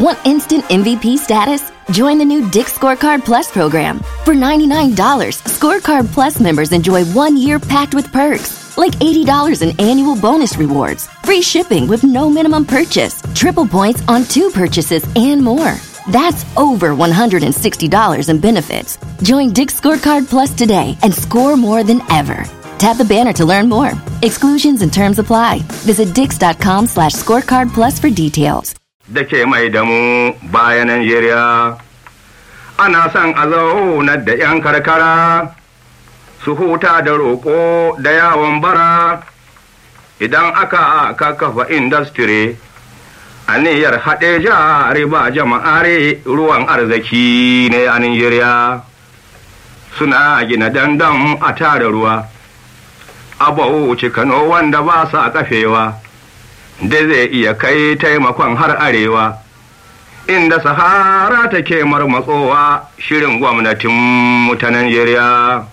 Want instant MVP status? Join the new Dick's Scorecard Plus program. For $99, Scorecard Plus members enjoy 1 year packed with perks, like $80 in annual bonus rewards, free shipping with no minimum purchase, triple points on 2 purchases, and more. That's over $160 in benefits. Join Dick's Scorecard Plus today and score more than ever. Tap the banner to learn more. Exclusions and terms apply. Visit dix.com/scorecard plus for details. Da ke mai da mu bayan Najeriya, ana son a zaunar da 'yan karkara su huta da roƙo da yawon bara. Idan aka kafa industry, aniyar haɗe jari ba jama'are ruwan arziki ne a Najeriya. Suna gina dandam a tara ruwa, Bauchi Kano wanda ba sa kafewa, da zai iya kai taimakon har arewa, inda Sahara take marmatsowa shirin gwamnatin mu ta Najeriya.